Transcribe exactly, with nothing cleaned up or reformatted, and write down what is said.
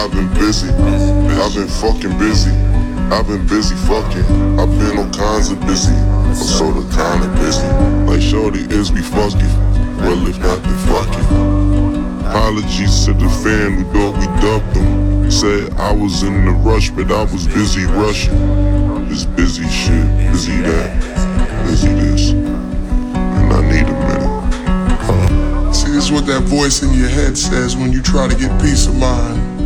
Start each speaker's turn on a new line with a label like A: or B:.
A: I've been busy, I've been fucking busy. I've been busy fucking, I've been all kinds of busy, I'm sorta kinda busy. Like shorty, is we fucking, well if not then fuck it. Apologies to the fan who thought we dubbed them. Said I was in the rush, but I was busy rushing. It's busy shit, busy that, busy this, and I need a minute.
B: See, this is what that voice in your head says when you try to get peace of mind.